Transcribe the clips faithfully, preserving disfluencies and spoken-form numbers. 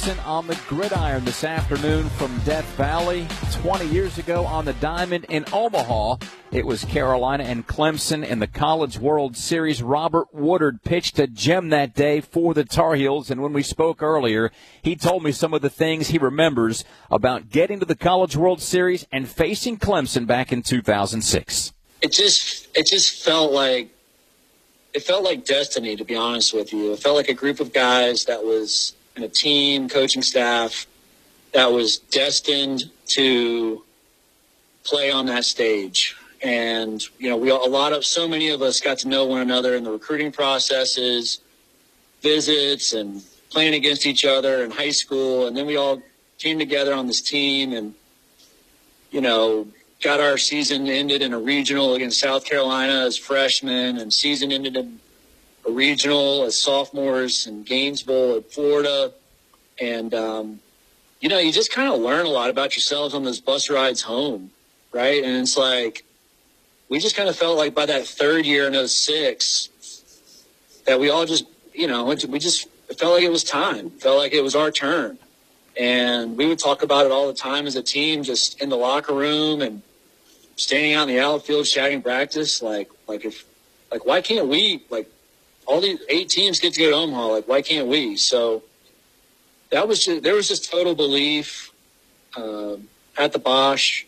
On the gridiron this afternoon from Death Valley. twenty years ago on the diamond in Omaha, it was Carolina and Clemson in the College World Series. Robert Woodard pitched a gem that day for the Tar Heels, and when we spoke earlier, he told me some of the things he remembers about getting to the College World Series and facing Clemson back in two thousand six. It just, it just felt like, it felt like destiny, to be honest with you. It felt like a group of guys that was and a team, coaching staff that was destined to play on that stage. And, you know, we a lot of, so many of us got to know one another in the recruiting processes, visits, and playing against each other in high school. And then we all came together on this team and, you know, got our season ended in a regional against South Carolina as freshmen, and season ended in a regional as sophomores in Gainesville at Florida. And, um, you know, you just kind of learn a lot about yourselves on those bus rides home, right? And it's like, we just kind of felt like by that third year in oh six that we all just, you know, we just it felt like it was time, felt like it was our turn. And we would talk about it all the time as a team, just in the locker room and standing out in the outfield, shouting practice. Like, like if, like, why can't we, like, all these eight teams get to go to Omaha. Like, why can't we? So that was just, there was just total belief uh, at the Bosch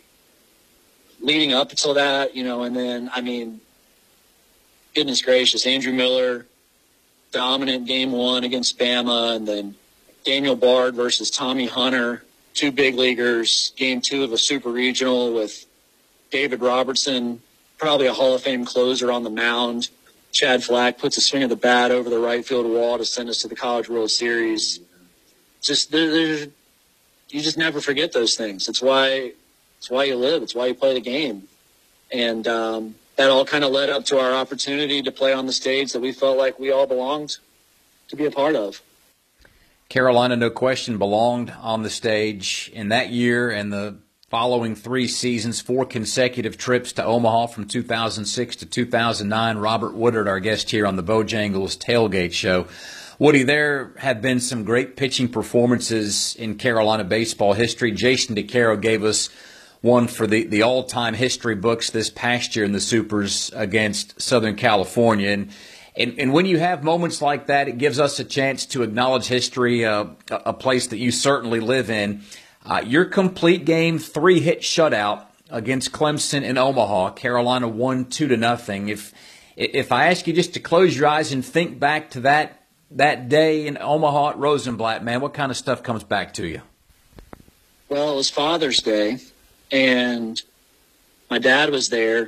leading up until that, you know, and then, I mean, goodness gracious, Andrew Miller, dominant game one against Bama, and then Daniel Bard versus Tommy Hunter, two big leaguers, game two of a super regional with David Robertson, probably a Hall of Fame closer on the mound. Chad Flack puts a swing of the bat over the right field wall to send us to the College World Series. Just there, there, you just never forget those things. It's why it's why you live. It's why you play the game. And um, that all kind of led up to our opportunity to play on the stage that we felt like we all belonged to be a part of. Carolina, no question, belonged on the stage in that year and the following three seasons, four consecutive trips to Omaha from two thousand six to two thousand nine. Robert Woodard, our guest here on the Bojangles Tailgate Show. Woody, there have been some great pitching performances in Carolina baseball history. Jason DeCaro gave us one for the, the all-time history books this past year in the Supers against Southern California. And, and, and when you have moments like that, it gives us a chance to acknowledge history, uh, a place that you certainly live in. Uh, your complete game, three-hit shutout against Clemson in Omaha. Carolina won two to nothing. If if I ask you just to close your eyes and think back to that that day in Omaha at Rosenblatt, man, what kind of stuff comes back to you? Well, it was Father's Day, and my dad was there,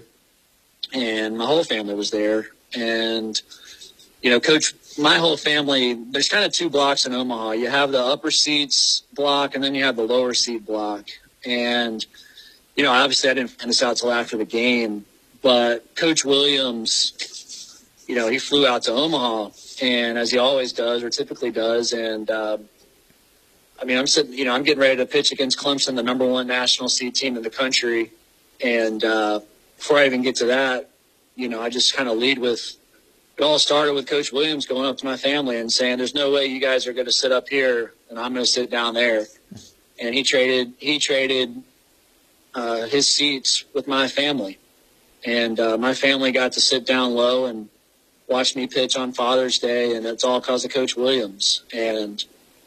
and my whole family was there. And, you know, Coach, my whole family, there's kind of two blocks in Omaha. You have the upper seats block, and then you have the lower seat block. And, you know, obviously I didn't find this out till after the game, but Coach Williams, you know, he flew out to Omaha, and as he always does, or typically does, and, um, I mean, I'm sitting, you know, I'm getting ready to pitch against Clemson, the number one national seed team in the country. And uh, before I even get to that, you know, I just kind of lead with, it all started with Coach Williams going up to my family and saying, there's no way you guys are going to sit up here and I'm going to sit down there. And he traded, he traded uh, his seats with my family. And uh, my family got to sit down low and watch me pitch on Father's Day. And it's all because of Coach Williams. And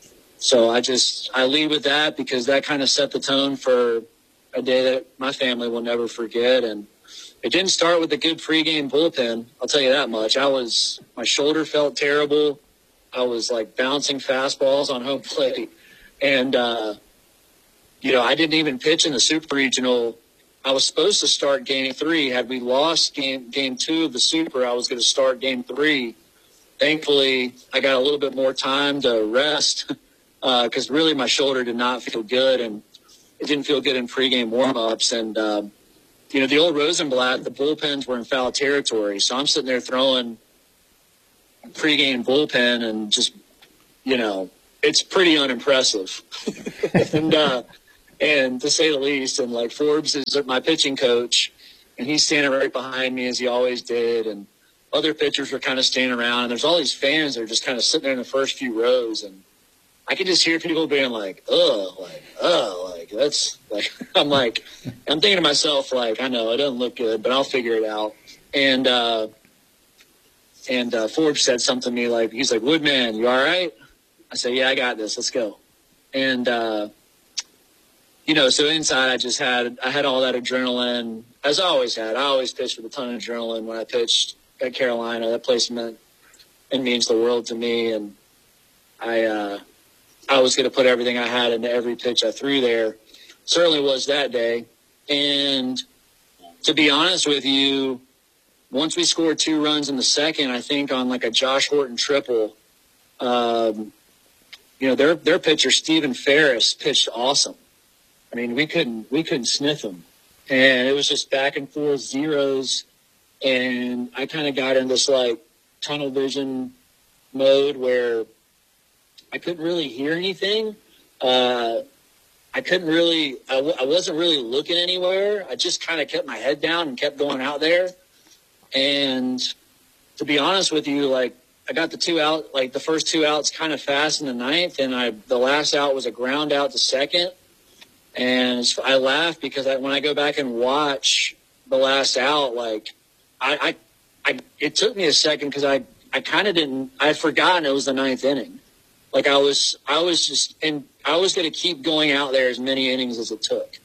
so I just, I lead with that because that kind of set the tone for a day that my family will never forget. And it didn't start with a good pregame bullpen. I'll tell you that much. I was, my shoulder felt terrible. I was like bouncing fastballs on home plate. And, uh, you know, I didn't even pitch in the Super Regional. I was supposed to start game three. Had we lost game, game two of the Super, I was going to start game three. Thankfully, I got a little bit more time to rest. Because uh, really my shoulder did not feel good, and it didn't feel good in pregame warm-ups. And, um, you know, the old Rosenblatt, the bullpens were in foul territory. So I'm sitting there throwing pregame bullpen and just, you know, it's pretty unimpressive. and, uh, and to say the least, and like Forbes is my pitching coach, and he's standing right behind me as he always did. And other pitchers were kind of standing around. And there's all these fans that are just kind of sitting there in the first few rows. And I could just hear people being like, oh, like, oh, like, that's, like, I'm like, I'm thinking to myself, like, I know, it doesn't look good, but I'll figure it out. And, uh, and, uh, Forbes said something to me, like, he's like, Woodman, you all right? I said, yeah, I got this. Let's go. And, uh, you know, so inside I just had, I had all that adrenaline, as I always had. I always pitched with a ton of adrenaline when I pitched at Carolina. That place meant, and means the world to me. And I, uh, I was going to put everything I had into every pitch I threw there. Certainly was that day. And to be honest with you, once we scored two runs in the second, I think on like a Josh Horton triple, um, you know, their their pitcher, Stephen Ferris, pitched awesome. I mean, we couldn't we couldn't sniff him. And it was just back and forth zeros. And I kind of got in this like tunnel vision mode where I couldn't really hear anything. Uh, I couldn't really, I, w- I wasn't really looking anywhere. I just kind of kept my head down and kept going out there. And to be honest with you, like, I got the two out, like the first two outs kind of fast in the ninth. And I, the last out was a ground out to second. And I laughed because I, when I go back and watch the last out, like, I, I, I it took me a second because I, I kind of didn't, I had forgotten it was the ninth inning. Like I was, I was just, and I was going to keep going out there as many innings as it took.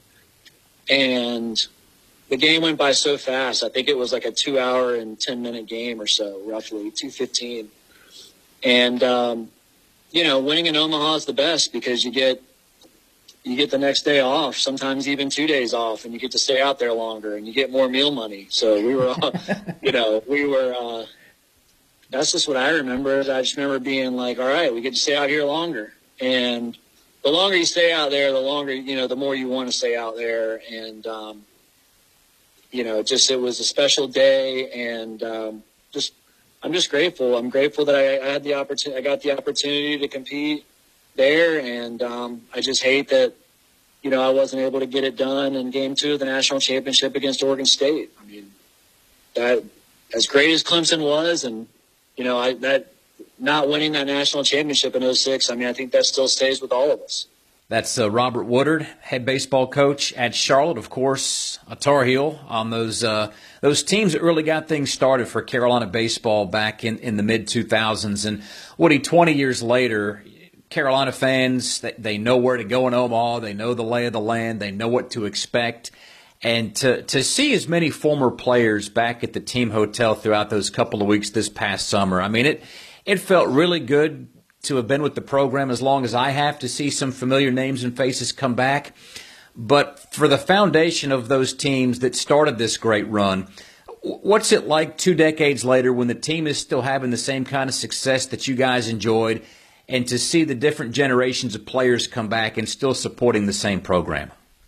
And the game went by so fast. I think it was like a two hour and ten minute game or so, roughly two fifteen. And, um, you know, winning in Omaha is the best because you get, you get the next day off, sometimes even two days off, and you get to stay out there longer and you get more meal money. So we were, you know, we were, uh, that's just what I remember. I just remember being like, all right, we get to stay out here longer. And the longer you stay out there, the longer, you know, the more you want to stay out there. And, um, you know, just, it was a special day. And um, just, I'm just grateful. I'm grateful that I, I had the opportunity, I got the opportunity to compete there. And um, I just hate that, you know, I wasn't able to get it done in game two of the national championship against Oregon State. I mean, that, as great as Clemson was, and, you know, I, that not winning that national championship in oh six, I mean, I think that still stays with all of us. That's uh, Robert Woodard, head baseball coach at Charlotte, of course, a Tar Heel on those uh, those teams that really got things started for Carolina baseball back in, in the mid two thousands. And Woody, twenty years later, Carolina fans, they, they know where to go in Omaha. They know the lay of the land. They know what to expect. And to, to see as many former players back at the team hotel throughout those couple of weeks this past summer, I mean, it it felt really good to have been with the program as long as I have, to see some familiar names and faces come back. But for the foundation of those teams that started this great run, what's it like two decades later when the team is still having the same kind of success that you guys enjoyed, and to see the different generations of players come back and still supporting the same program?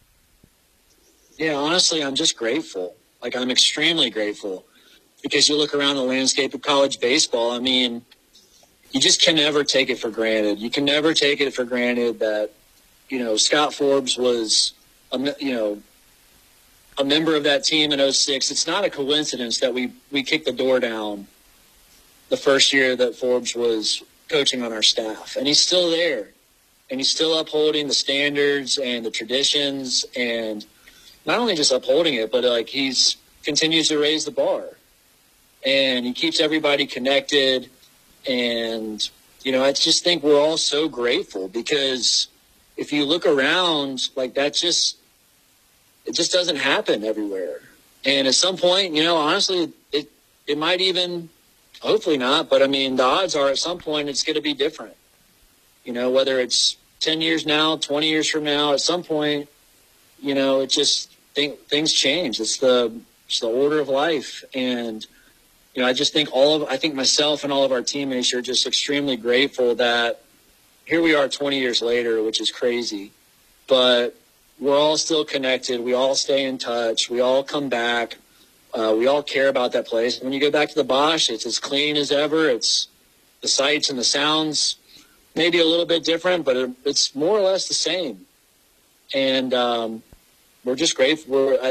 Yeah, honestly, I'm just grateful. Like, I'm extremely grateful because you look around the landscape of college baseball. I mean, you just can never take it for granted. You can never take it for granted that, you know, Scott Forbes was, a, you know, a member of that team in oh six. It's not a coincidence that we, we kicked the door down the first year that Forbes was coaching on our staff. And he's still there. And he's still upholding the standards and the traditions, and not only just upholding it, but like he's continues to raise the bar, and he keeps everybody connected. And, you know, I just think we're all so grateful because if you look around, like that just, it just doesn't happen everywhere. And at some point, you know, honestly, it, it might even, hopefully not, but I mean, the odds are at some point it's going to be different. You know, whether it's ten years now, twenty years from now, at some point, you know, it just, think, things change. It's the, it's the order of life. And, you know, I just think all of, I think myself and all of our teammates are just extremely grateful that here we are twenty years later, which is crazy, but we're all still connected. We all stay in touch. We all come back. Uh, we all care about that place. When you go back to the Bosch, it's as clean as ever. It's the sights and the sounds, maybe a little bit different, but it's more or less the same. And um, we're just grateful. We're,